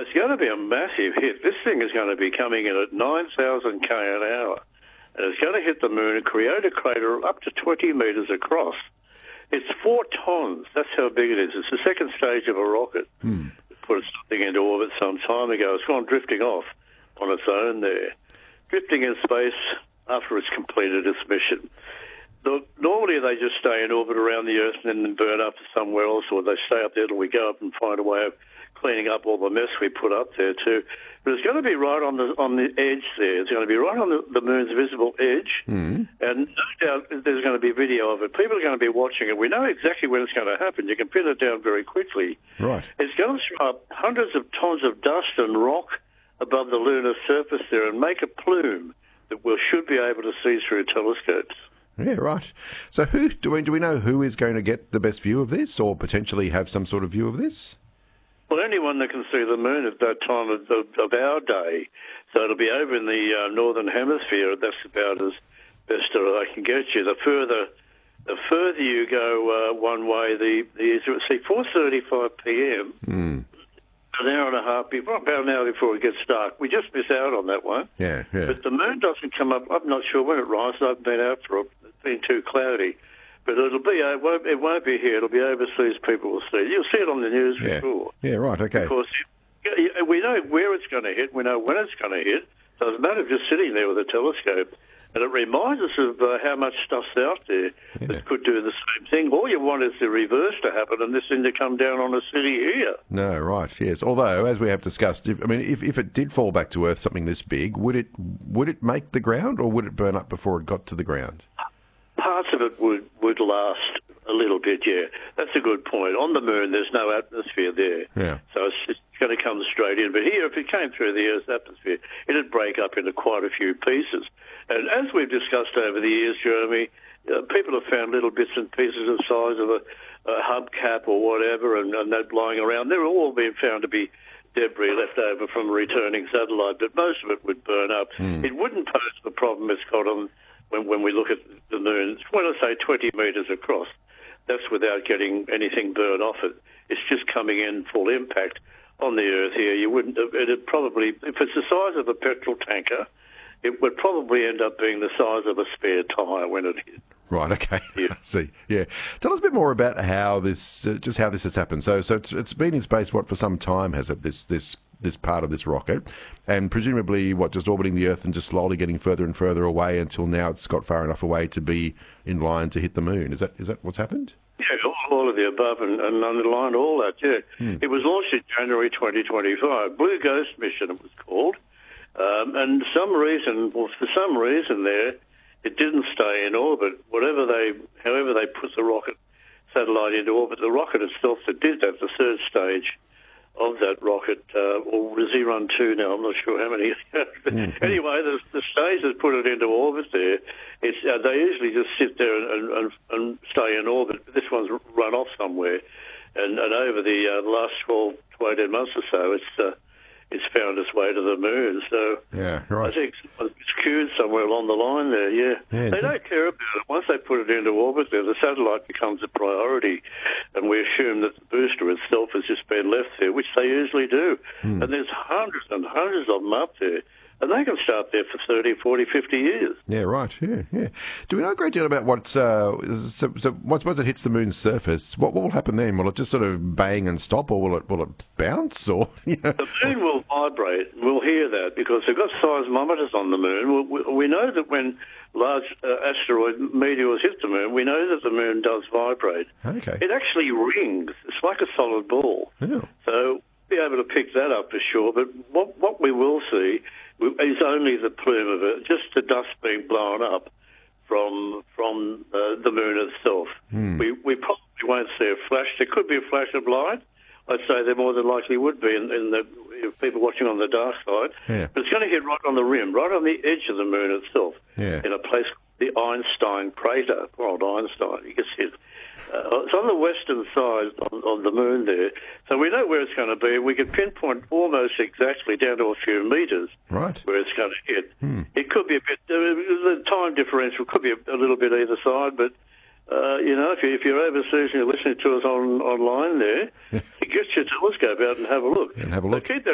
it's going to be a massive hit. This thing is going to be coming in at 9,000 k an hour, and it's going to hit the moon and create a crater up to 20 metres across. It's 4 tons. That's how big it is. It's the second stage of a rocket. Put something into orbit some time ago. It's gone drifting off on its own there. Drifting in space after it's completed its mission. Normally they just stay in orbit around the Earth and then burn up somewhere else, or they stay up there till we go up and find a way of cleaning up all the mess we put up there too. But it's going to be right on the edge there. It's going to be right on the moon's visible edge, and no doubt there's going to be video of it. People are going to be watching it. We know exactly when it's going to happen. You can pin it down very quickly. Right. It's going to throw up hundreds of tons of dust and rock above the lunar surface there and make a plume that we should be able to see through telescopes. Yeah, right. So do we know who is going to get the best view of this, or potentially have some sort of view of this? Well, anyone that can see the moon at that time of our day. So it'll be over in the northern hemisphere. That's about as best as I can get you. The further you go one way, the easier. See, 4:35 p.m. An hour and a half before, about an hour before it gets dark. We just miss out on that one. Yeah. But the moon doesn't come up. I'm not sure when it rises. I've been out for it. It's been too cloudy. But it won't be here. It'll be overseas. People will see it. You'll see it on the news for sure. Yeah, right, okay. Of course, we know where it's going to hit. We know when it's going to hit. So it's a matter of just sitting there with a telescope. And it reminds us of how much stuff's out there that could do the same thing. All you want is the reverse to happen and this thing to come down on a city here. No, right, yes. Although, as we have discussed, if it did fall back to Earth, something this big, would it make the ground, or would it burn up before it got to the ground? Parts of it would last a little bit, yeah. That's a good point. On the moon, there's no atmosphere there. Yeah. So it's going to come straight in. But here, if it came through the Earth's atmosphere, it'd break up into quite a few pieces. And as we've discussed over the years, Jeremy, people have found little bits and pieces the size of a hubcap or whatever, and that lying around. They're all being found to be debris left over from a returning satellite, but most of it would burn up. It wouldn't pose the problem it's got on when we look at the moon. When I say 20 metres across, that's without getting anything burned off it. It's just coming in full impact on the Earth here. It'd probably, if it's the size of a petrol tanker, it would probably end up being the size of a spare tyre when it hit. Right, okay. Yeah. I see. Yeah. Tell us a bit more about how this has happened. So it's been in space, for some time, has it, this part of this rocket, and presumably, just orbiting the Earth and just slowly getting further and further away until now it's got far enough away to be in line to hit the moon. Is that what's happened? Yeah, all of the above and underlined all that, yeah. It was launched in January 2025. Blue Ghost mission, it was called. And for some reason there, it didn't stay in orbit. However they put the rocket satellite into orbit, the rocket itself that did that, the third stage of that rocket, or Z-Run 2 now, I'm not sure how many. Anyway, the stage that put it into orbit there, they usually just sit there and stay in orbit. This one's run off somewhere. And over the last 12 to 18 months or so, it's found its way to the moon. So yeah, right. I think it's queued somewhere along the line there, yeah. They don't care about it. Once they put it into orbit there, the satellite becomes a priority, and we assume that the booster itself has just been left there, which they usually do. And there's hundreds and hundreds of them up there. And they can start there for 30, 40, 50 years. Yeah, right. Yeah. Do we know a great deal about once it hits the moon's surface, what will happen then? Will it just sort of bang and stop, or will it bounce? Or The moon will vibrate. We'll hear that because they've got seismometers on the moon. We know that when large asteroid meteors hit the moon, we know that the moon does vibrate. Okay. It actually rings. It's like a solid ball. Yeah. So we'll be able to pick that up for sure. But what we will see is only the plume of it, just the dust being blown up from the moon itself. We probably won't see a flash. There could be a flash of light. I'd say there more than likely would be in the people watching on the dark side. Yeah. But it's going to hit right on the rim, right on the edge of the moon itself, in a place called the Einstein crater. Poor old Einstein, he gets hit. It's on the western side of the moon there, so we know where it's going to be. We can pinpoint almost exactly down to a few metres where it's going to hit. It could be a bit, the time differential could be a little bit either side, but if you're overseas and you're listening to us online there, get your telescope out and have a look. And have a look. Keep that